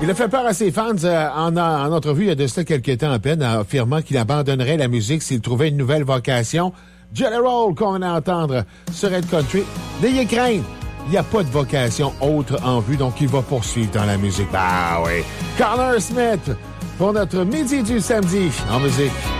Il a fait peur à ses fans en entrevue il y a de cela quelques temps à peine, affirmant qu'il abandonnerait la musique s'il trouvait une nouvelle vocation. Jelly Roll, qu'on vient d'entendre sur Red Country. N'ayez crainte, il n'y a pas de vocation autre en vue, donc il va poursuivre dans la musique. Bah oui. Connor Smith, pour notre midi du samedi en musique.